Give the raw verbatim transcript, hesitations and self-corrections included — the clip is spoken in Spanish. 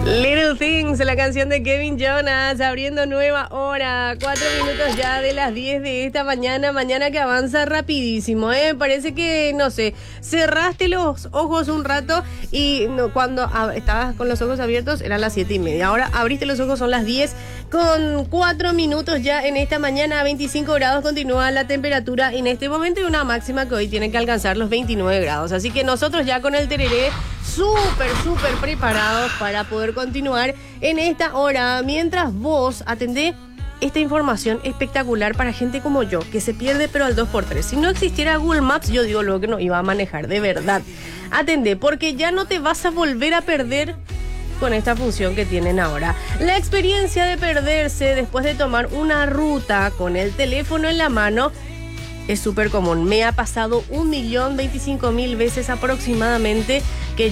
Little Things, la canción de Kevin Jonas, abriendo nueva hora, cuatro minutos ya de las diez de esta mañana, mañana que avanza rapidísimo, ¿eh? Parece que, no sé, cerraste los ojos un rato y no, cuando ab- estabas con los ojos abiertos eran las siete y media, ahora abriste los ojos, son las diez con cuatro minutos ya en esta mañana, a veinticinco grados continúa la temperatura en este momento y una máxima que hoy tiene que alcanzar los veintinueve grados, así que nosotros ya con el tereré súper, súper preparados para poder continuar en esta hora. Mientras vos atendés esta información espectacular para gente como yo, que se pierde pero al dos por tres. Si no existiera Google Maps, yo digo luego que no iba a manejar, de verdad. Atendé, porque ya no te vas a volver a perder con esta función que tienen ahora. La experiencia de perderse después de tomar una ruta con el teléfono en la mano es súper común. Me ha pasado un millón veinticinco mil veces aproximadamente que